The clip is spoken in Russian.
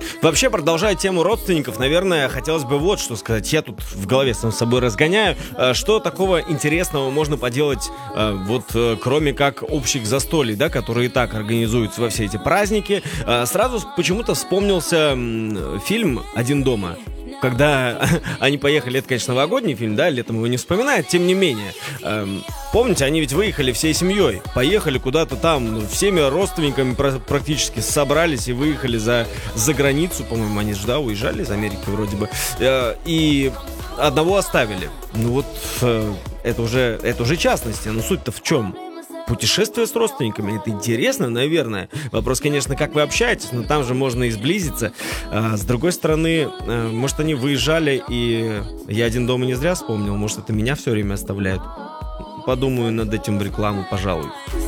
Вообще, продолжая тему родственников, наверное, хотелось бы вот что сказать. Я тут в голове сам с собой разгоняю. Что такого интересного можно поделать, кроме как общих застолий, да, которые и так организуются во все эти праздники. Сразу почему-то вспомнился фильм «Один дома». Когда они поехали, это, конечно, новогодний фильм, да, летом его не вспоминают, тем не менее. Помните, они ведь выехали всей семьей, поехали куда-то там, всеми родственниками практически собрались и выехали за границу, по-моему, они же, да, уезжали из Америки вроде бы, и одного оставили. Ну вот, это уже частности, но суть-то в чем? Путешествие с родственниками, это интересно, наверное. Вопрос, конечно, как вы общаетесь, но там же можно и сблизиться. С другой стороны, может, они выезжали, и я «Один дома» не зря вспомнил, может, это меня все время оставляют. Подумаю над этим в рекламу, пожалуй.